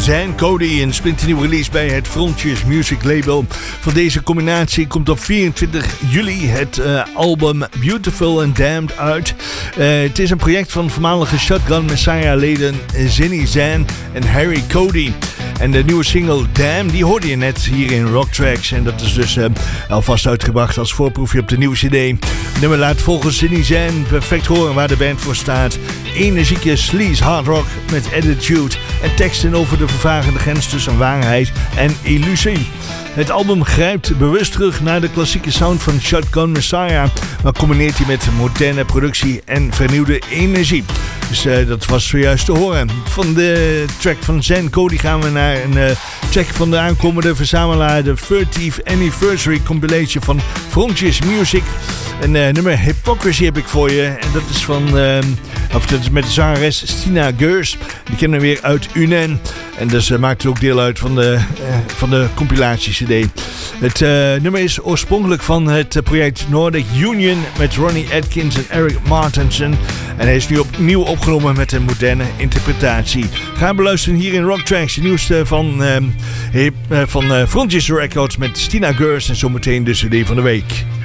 Zan Cody, een splinternieuwe release bij het Frontiers Music label. Van deze combinatie komt op 24 juli het album Beautiful and Damned uit. Het is een project van voormalige Shotgun Messiah-leden Zinny Zan en Harry Cody. En de nieuwe single Damn, die hoorde je net hier in Rock Tracks. En dat is dus alvast uitgebracht als voorproefje op de nieuwe cd. Het nummer laat volgens Zinny Zan perfect horen waar de band voor staat. Energieke sleaze hard rock met attitude en teksten over de vervagende grens tussen waarheid en illusie. Het album grijpt bewust terug naar de klassieke sound van Shotgun Messiah, maar combineert die met moderne productie en vernieuwde energie. Dus dat was zojuist te horen. Van de track van Zan Cody gaan we naar een track van de aankomende verzamelaar, de 30th Anniversary Compilation van Frontiers Music. Een nummer Hypocrisy heb ik voor je. En dat is dat is met de zangeres Stina Gers. Die kennen we weer uit UNEN. En dus maakt ook deel uit van de compilatie-cd. Het nummer is oorspronkelijk van het project Nordic Union met Ronnie Atkins en Eric Martensen. En hij is nu opnieuw opgenomen met een moderne interpretatie. Ga beluisteren hier in Rock Tracks. De nieuwste van Frontiers Records met Stina Gers en zometeen de cd van de week.